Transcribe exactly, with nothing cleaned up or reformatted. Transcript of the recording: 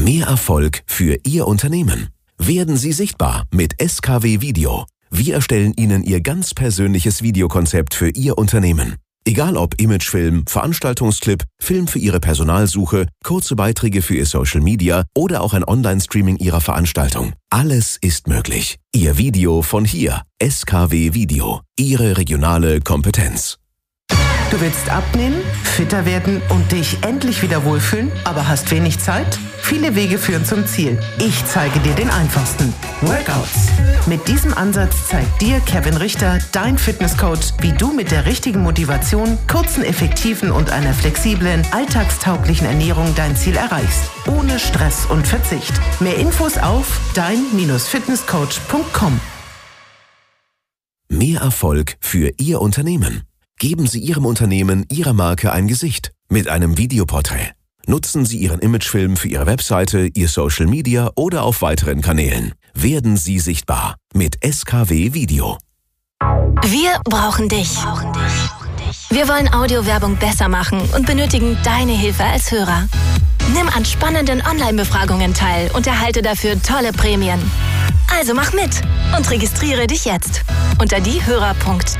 Mehr Erfolg für Ihr Unternehmen. Werden Sie sichtbar mit S K W Video. Wir erstellen Ihnen Ihr ganz persönliches Videokonzept für Ihr Unternehmen. Egal ob Imagefilm, Veranstaltungsclip, Film für Ihre Personalsuche, kurze Beiträge für Ihr Social Media oder auch ein Online-Streaming Ihrer Veranstaltung. Alles ist möglich. Ihr Video von hier. S K W Video. Ihre regionale Kompetenz. Du willst abnehmen, fitter werden und dich endlich wieder wohlfühlen, aber hast wenig Zeit? Viele Wege führen zum Ziel. Ich zeige dir den einfachsten. Workouts. Mit diesem Ansatz zeigt dir Kevin Richter, dein Fitnesscoach, wie du mit der richtigen Motivation, kurzen, effektiven und einer flexiblen, alltagstauglichen Ernährung dein Ziel erreichst. Ohne Stress und Verzicht. Mehr Infos auf dein Fitnesscoach punkt com. Mehr Erfolg für Ihr Unternehmen. Geben Sie Ihrem Unternehmen, Ihrer Marke ein Gesicht mit einem Videoporträt. Nutzen Sie Ihren Imagefilm für Ihre Webseite, Ihr Social Media oder auf weiteren Kanälen. Werden Sie sichtbar mit S K W Video. Wir brauchen dich. Wir wollen Audiowerbung besser machen und benötigen deine Hilfe als Hörer. Nimm an spannenden Online-Befragungen teil und erhalte dafür tolle Prämien. Also mach mit und registriere dich jetzt unter diehörer punkt